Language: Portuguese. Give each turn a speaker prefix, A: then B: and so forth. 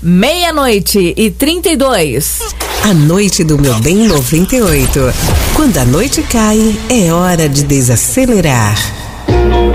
A: meia-noite e 32.
B: A noite do meu bem 98. Quando a noite cai, é hora de desacelerar.